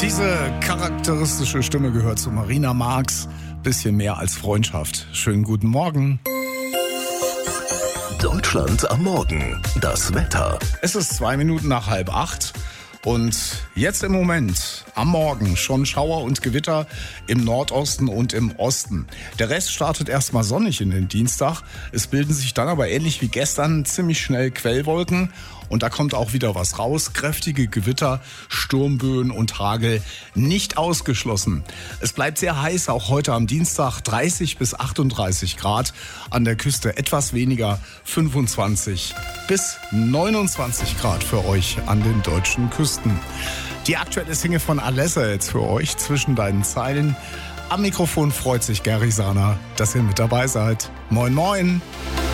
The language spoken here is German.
Diese charakteristische Stimme gehört zu Marina Marx. Bisschen mehr als Freundschaft. Schönen guten Morgen. Deutschland am Morgen. Das Wetter. Es ist 2 Minuten nach 7:30 und jetzt im Moment am Morgen schon Schauer und Gewitter im Nordosten und im Osten. Der Rest startet erstmal sonnig in den Dienstag. Es bilden sich dann aber ähnlich wie gestern ziemlich schnell Quellwolken. Und da kommt auch wieder was raus. Kräftige Gewitter, Sturmböen und Hagel nicht ausgeschlossen. Es bleibt sehr heiß, auch heute am Dienstag 30 bis 38 Grad. An der Küste etwas weniger, 25 bis 29 Grad für euch an den deutschen Küsten. Die aktuelle Single von Alessa jetzt für euch zwischen deinen Zeilen. Am Mikrofon freut sich Gary Sahner, dass ihr mit dabei seid. Moin, moin!